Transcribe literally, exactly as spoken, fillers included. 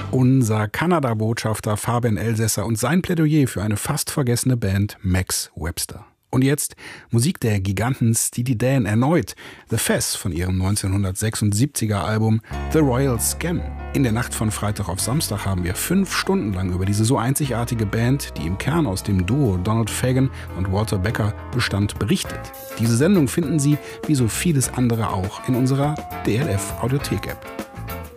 Unser Kanada-Botschafter Fabian Elsässer und sein Plädoyer für eine fast vergessene Band Max Webster. Und jetzt Musik der Giganten Steely Dan erneut. The Fez von ihrem neunzehnhundertsechsundsiebziger Album The Royal Scam. In der Nacht von Freitag auf Samstag haben wir fünf Stunden lang über diese so einzigartige Band, die im Kern aus dem Duo Donald Fagen und Walter Becker bestand, berichtet. Diese Sendung finden Sie, wie so vieles andere auch, in unserer D L F Audiothek-App.